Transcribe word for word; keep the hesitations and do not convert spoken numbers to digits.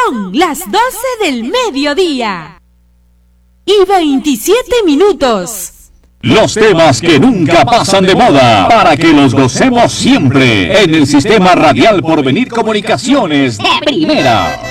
Son las doce del mediodía y veintisiete minutos. Los temas que nunca pasan de moda, para que los gocemos siempre, en el Sistema Radial Porvenir Comunicaciones de Primera.